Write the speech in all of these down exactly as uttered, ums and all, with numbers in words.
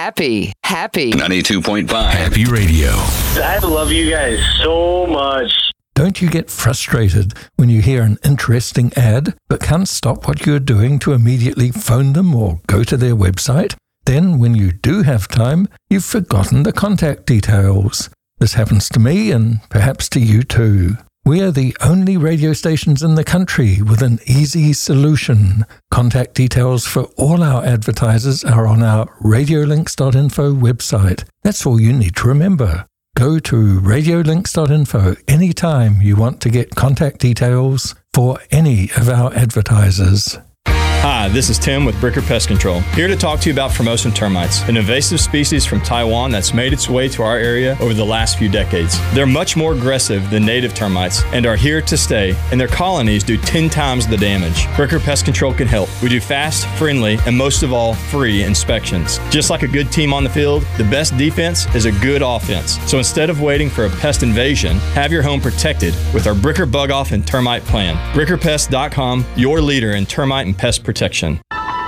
Happy, happy. ninety-two point five Happy Radio. I love you guys so much. Don't you get frustrated when you hear an interesting ad but can't stop what you're doing to immediately phone them or go to their website? Then, when you do have time, you've forgotten the contact details. This happens to me and perhaps to you too. We are the only radio stations in the country with an easy solution. Contact details for all our advertisers are on our radiolinks dot info website. That's all you need to remember. Go to radiolinks dot info anytime you want to get contact details for any of our advertisers. Hi, this is Tim with Bricker Pest Control, here to talk to you about Formosan termites, an invasive species from Taiwan that's made its way to our area over the last few decades. They're much more aggressive than native termites and are here to stay, and their colonies do ten times the damage. Bricker Pest Control can help. We do fast, friendly, and most of all, free inspections. Just like a good team on the field, the best defense is a good offense. So instead of waiting for a pest invasion, have your home protected with our Bricker Bug Off and Termite Plan. Bricker Pest dot com, your leader in termite and pest protection. protection.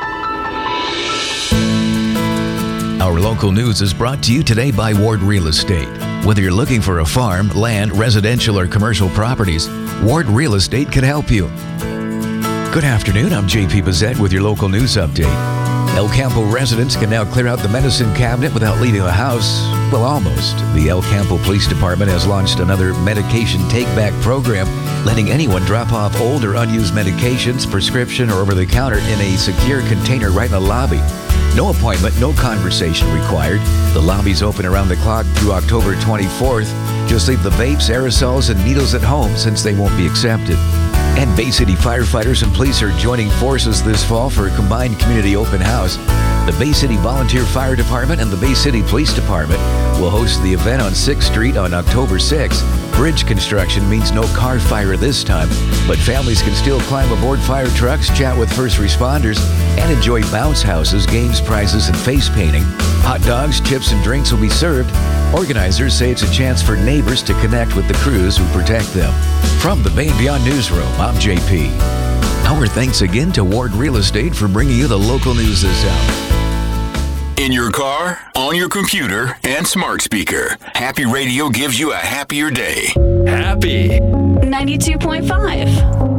Our local news is brought to you today by Ward Real Estate. Whether you're looking for a farm, land, residential, or commercial properties, Ward Real Estate can help you. Good afternoon, I'm J P Pizzette with your local news update. El Campo residents can now clear out the medicine cabinet without leaving the house. Well, almost. The El Campo Police Department has launched another medication take-back program, letting anyone drop off old or unused medications, prescription, or over-the-counter in a secure container right in the lobby. No appointment, no conversation required. The lobby's open around the clock through October twenty-fourth. Just leave the vapes, aerosols, and needles at home since they won't be accepted. And Bay City firefighters and police are joining forces this fall for a combined community open house. The Bay City Volunteer Fire Department and the Bay City Police Department will host the event on sixth street on October sixth. Bridge construction means no car fire this time, but families can still climb aboard fire trucks, chat with first responders, and enjoy bounce houses, games, prizes, and face painting. Hot dogs, chips, and drinks will be served. Organizers say it's a chance for neighbors to connect with the crews who protect them. From the Bay and Beyond Newsroom, I'm J P. Our thanks again to Ward Real Estate for bringing you the local news this hour. In your car, on your computer, and smart speaker, Happy Radio gives you a happier day. Happy ninety-two point five